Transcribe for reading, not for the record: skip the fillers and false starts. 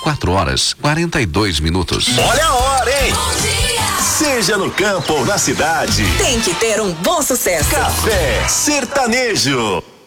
4h42. Olha a hora, hein? Seja no campo ou na cidade, tem que ter um bom sucesso. Café Sertanejo.